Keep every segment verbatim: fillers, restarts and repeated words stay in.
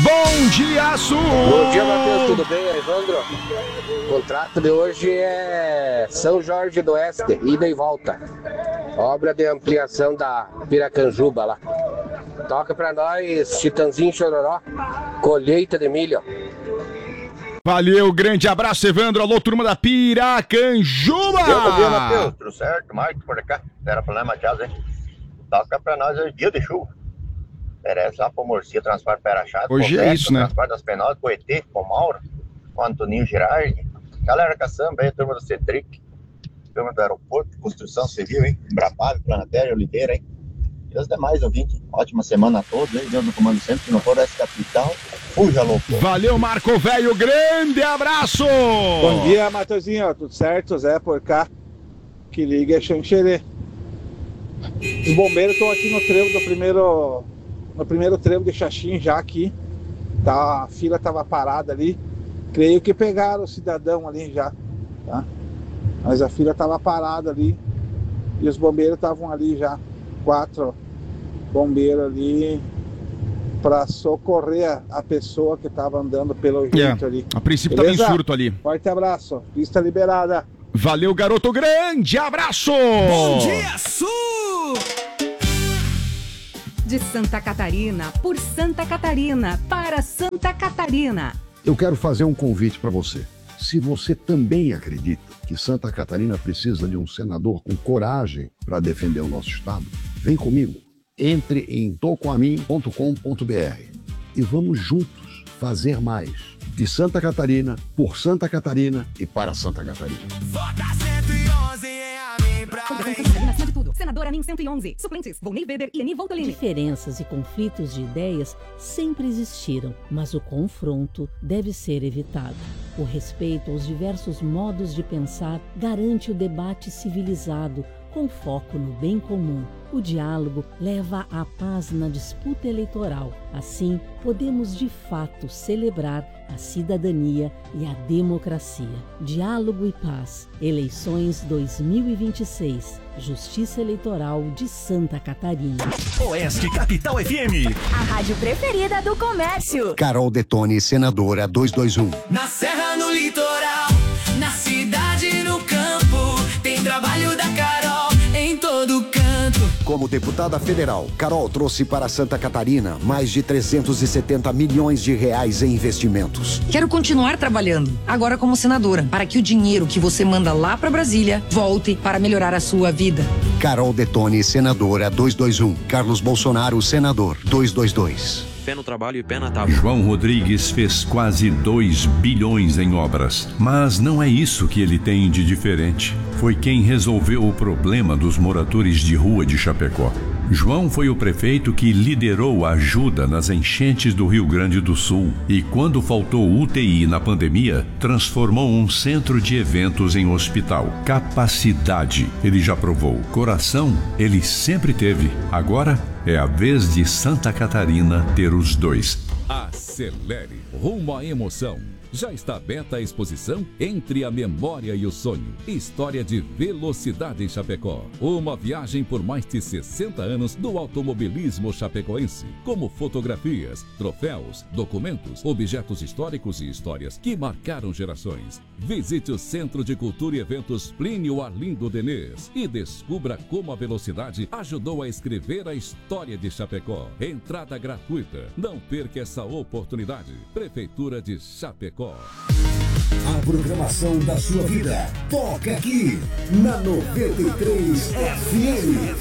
Bom dia, Sul! Bom dia, Matheus, tudo bem, Evandro? O contrato de hoje é São Jorge do Oeste, ida e volta. Obra de ampliação da Piracanjuba lá. Toca pra nós, Chitãozinho Chororó, colheita de milho. Valeu, grande abraço, Evandro. Alô, turma da Piracanjuba! Bom dia, Matheus, tudo certo? Marcos por cá, era problema de hein? Toca pra nós hoje, dia de chuva. Interessa lá pro Morcia, transporte Pera-Chata. Hoje é isso, né? Transporte das Penós, com o E T, com o Mauro, com o Antoninho Girardi. Galera caçamba aí, turma do Cetric, turma do aeroporto, construção civil, hein? Brapave, Planatéria, Oliveira, hein? E os demais ouvintes, ótima semana a todos, hein? Deus no comando sempre, se não for essa capital, fuja louco. Valeu, Marco Velho, grande abraço! Bom dia, Matheusinho, tudo certo? Zé por cá, que liga é Xanxerê. Os bombeiros estão aqui no trevo do primeiro, no primeiro trevo de Xaxim já aqui, tá, a fila estava parada ali, creio que pegaram o cidadão ali já, tá? Mas a fila estava parada ali e os bombeiros estavam ali já, quatro bombeiros ali para socorrer a, a pessoa que estava andando pelo jeito yeah. ali. A princípio estava em surto ali. Forte abraço, pista liberada. Valeu, garoto, grande abraço! Bom dia, Sul! De Santa Catarina, por Santa Catarina, para Santa Catarina. Eu quero fazer um convite para você. Se você também acredita que Santa Catarina precisa de um senador com coragem para defender o nosso estado, vem comigo. Entre em tocoamin ponto com ponto br e vamos juntos fazer mais. De Santa Catarina, por Santa Catarina e para Santa Catarina. Vota cento e onze em Amin pra Catarina, acima de tudo. Senadora Amin cento e onze. Suplentes, Volney Weber e Eni Voltolini. Diferenças e conflitos de ideias sempre existiram, mas o confronto deve ser evitado. O respeito aos diversos modos de pensar garante o debate civilizado, com foco no bem comum. O diálogo leva à paz na disputa eleitoral. Assim, podemos de fato celebrar a cidadania e a democracia. Diálogo e paz. Eleições dois mil e vinte e seis. Justiça Eleitoral de Santa Catarina. Oeste Capital F M. A rádio preferida do comércio. Carol Detone, senadora duzentos e vinte e um. Na serra, no litoral, na cidade, no campo, tem trabalho da Carol em todo canto. Como deputada federal, Carol trouxe para Santa Catarina mais de trezentos e setenta milhões de reais em investimentos. Quero continuar trabalhando, agora como senadora, para que o dinheiro que você manda lá para Brasília volte para melhorar a sua vida. Carol Detone, senadora duzentos e vinte e um. Carlos Bolsonaro, senador duzentos e vinte e dois. Pé no trabalho e pé na tábua. João Rodrigues fez quase dois bilhões em obras, mas não é isso que ele tem de diferente. Foi quem resolveu o problema dos moradores de rua de Chapecó. João foi o prefeito que liderou a ajuda nas enchentes do Rio Grande do Sul e, quando faltou U T I na pandemia, transformou um centro de eventos em hospital. Capacidade, ele já provou. Coração, ele sempre teve. Agora é a vez de Santa Catarina ter os dois. Acelere rumo à emoção. Já está aberta a exposição Entre a Memória e o Sonho. História de velocidade em Chapecó. Uma viagem por mais de sessenta anos do automobilismo chapecoense. Como fotografias, troféus, documentos, objetos históricos e histórias que marcaram gerações. Visite o Centro de Cultura e Eventos Plínio Arlindo Denês e descubra como a velocidade ajudou a escrever a história de Chapecó. Entrada gratuita. Não perca essa oportunidade. Prefeitura de Chapecó. A programação da sua vida toca aqui na noventa e três F M.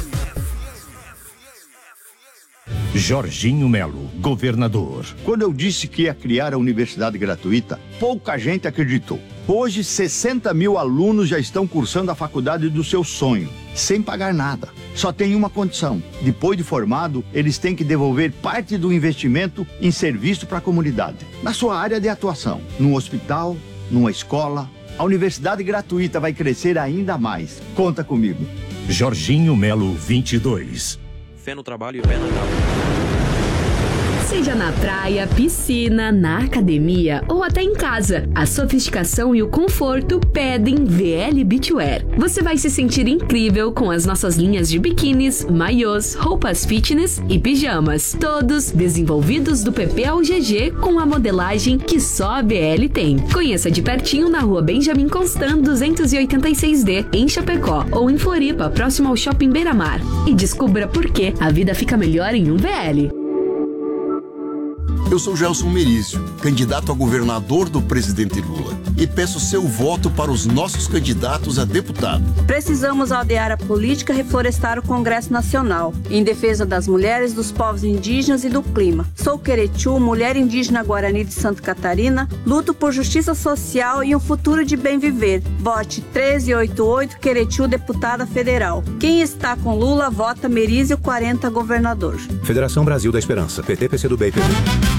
Jorginho Melo, governador. Quando eu disse que ia criar a universidade gratuita, pouca gente acreditou. Hoje, sessenta mil alunos já estão cursando a faculdade do seu sonho, sem pagar nada. Só tem uma condição: depois de formado, eles têm que devolver parte do investimento em serviço para a comunidade. Na sua área de atuação, num hospital, numa escola, a universidade gratuita vai crescer ainda mais. Conta comigo. Jorginho Melo, vinte e dois. Fé no trabalho e pé na tábua. Seja na praia, piscina, na academia ou até em casa, a sofisticação e o conforto pedem V L Beachwear. Você vai se sentir incrível com as nossas linhas de biquínis, maiôs, roupas fitness e pijamas, todos desenvolvidos do P P ao G G com a modelagem que só a B L tem. Conheça de pertinho na rua Benjamin Constant duzentos e oitenta e seis D, em Chapecó, ou em Floripa, próximo ao Shopping Beira-Mar. E descubra por que a vida fica melhor em um V L. Eu sou Gelson Merício, candidato a governador do presidente Lula, e peço seu voto para os nossos candidatos a deputado. Precisamos aldear a política e reflorestar o Congresso Nacional, em defesa das mulheres, dos povos indígenas e do clima. Sou Queretiu, mulher indígena Guarani de Santa Catarina, luto por justiça social e um futuro de bem viver. Vote treze oitenta e oito Queretiu, deputada federal. Quem está com Lula, vota Merício quarenta, governador. Federação Brasil da Esperança, P T, P C do B e P B.